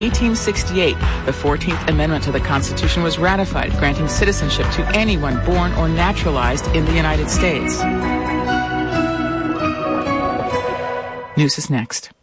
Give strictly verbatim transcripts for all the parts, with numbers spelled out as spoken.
eighteen sixty-eight, the fourteenth Amendment to the Constitution was ratified, granting citizenship to anyone born or naturalized in the United States. News is next.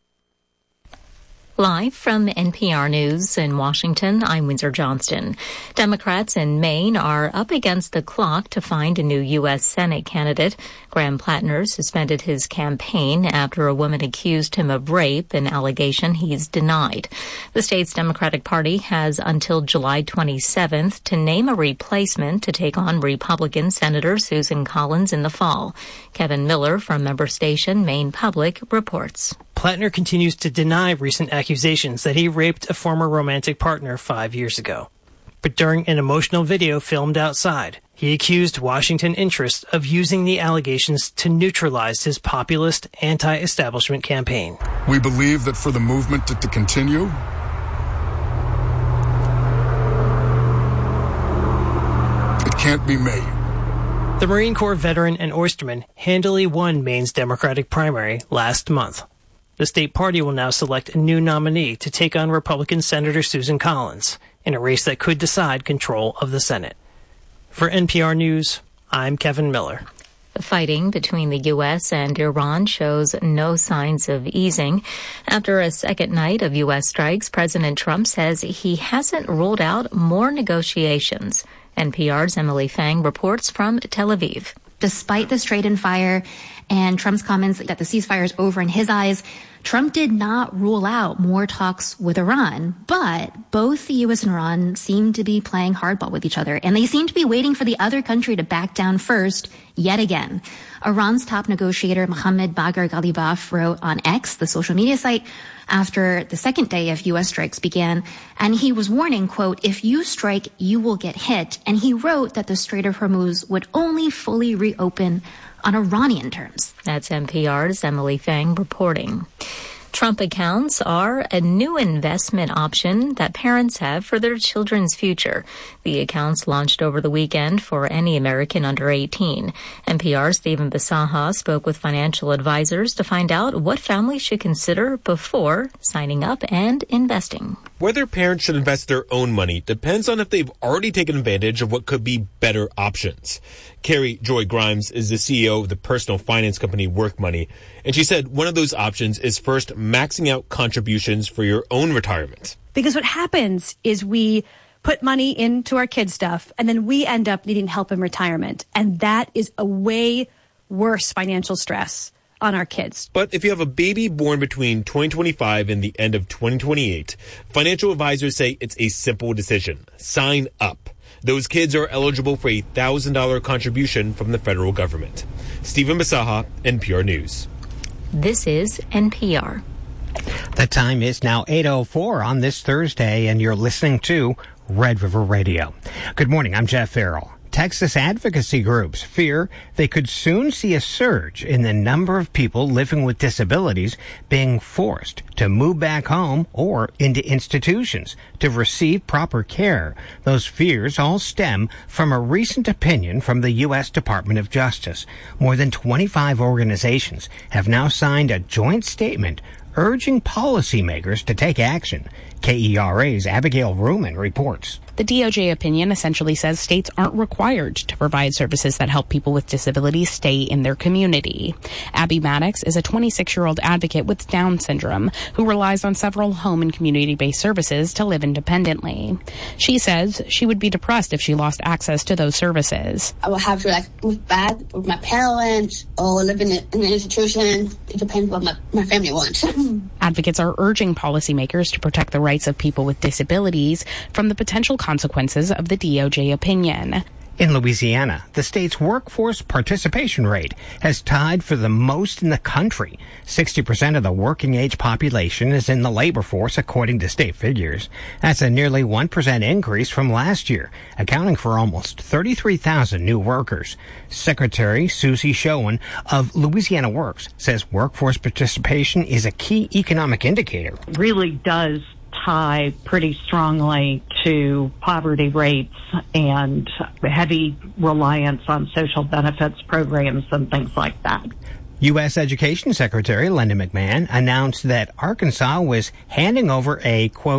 Live from N P R News in Washington, I'm Windsor Johnston. Democrats in Maine are up against the clock to find a new U S Senate candidate. Graham Plattner suspended his campaign after a woman accused him of rape, an allegation he's denied. The state's Democratic Party has until July twenty-seventh to name a replacement to take on Republican Senator Susan Collins in the fall. Kevin Miller from member station Maine Public reports. Plattner continues to deny recent accusations that he raped a former romantic partner five years ago. But during an emotional video filmed outside, he accused Washington interests of using the allegations to neutralize his populist, anti-establishment campaign. We believe that for the movement to, to continue, it can't be made. The Marine Corps veteran and oysterman handily won Maine's Democratic primary last month. The state party will now select a new nominee to take on Republican Senator Susan Collins in a race that could decide control of the Senate. For N P R News, I'm Kevin Miller. The fighting between the U S and Iran shows no signs of easing. After a second night of U S strikes, President Trump says he hasn't ruled out more negotiations. N P R's Emily Fang reports from Tel Aviv. Despite the straight-in fire and Trump's comments that the ceasefire is over in his eyes, Trump did not rule out more talks with Iran, but both the U S and Iran seem to be playing hardball with each other, and they seem to be waiting for the other country to back down first yet again. Iran's top negotiator, Mohammad Bagher Ghalibaf, wrote on X, the social media site, after the second day of U S strikes began, and he was warning, quote, if you strike, you will get hit. And he wrote that the Strait of Hormuz would only fully reopen on Iranian terms. That's N P R's Emily Fang reporting. Trump accounts are a new investment option that parents have for their children's future. The accounts launched over the weekend for any American under eighteen. N P R's Stephen Bisaha spoke with financial advisors to find out what families should consider before signing up and investing. Whether parents should invest their own money depends on if they've already taken advantage of what could be better options. Carrie Joy Grimes is the C E O of the personal finance company Work Money, and she said one of those options is first maxing out contributions for your own retirement. Because what happens is we put money into our kids' stuff, and then we end up needing help in retirement. And that is a way worse financial stress on our kids. But if you have a baby born between twenty twenty-five and the end of twenty twenty-eight, financial advisors say it's a simple decision. Sign up. Those kids are eligible for a one thousand dollars contribution from the federal government. Stephen Bisaha, N P R News. This is N P R. The time is now eight oh four on this Thursday, and you're listening to Red River Radio. Good morning, I'm Jeff Farrell. Texas advocacy groups fear they could soon see a surge in the number of people living with disabilities being forced to move back home or into institutions to receive proper care. Those fears all stem from a recent opinion from the U S Department of Justice. More than twenty-five organizations have now signed a joint statement urging policymakers to take action. K E R A's Abigail Ruman reports. The D O J opinion essentially says states aren't required to provide services that help people with disabilities stay in their community. Abby Maddox is a twenty-six-year-old advocate with Down syndrome who relies on several home and community-based services to live independently. She says she would be depressed if she lost access to those services. I would have to like move back with my parents or live in, a, in an institution. It depends what my, my family wants. Advocates are urging policymakers to protect the rights of people with disabilities from the potential consequences of the D O J opinion. In Louisiana, the state's workforce participation rate has tied for the most in the country. sixty percent of the working-age population is in the labor force, according to state figures. That's a nearly one percent increase from last year, accounting for almost thirty-three thousand new workers. Secretary Susie Schoen of Louisiana Works says workforce participation is a key economic indicator. Really does tie pretty strongly to poverty rates and heavy reliance on social benefits programs and things like that. U S. Education Secretary Linda McMahon announced that Arkansas was handing over a, quote,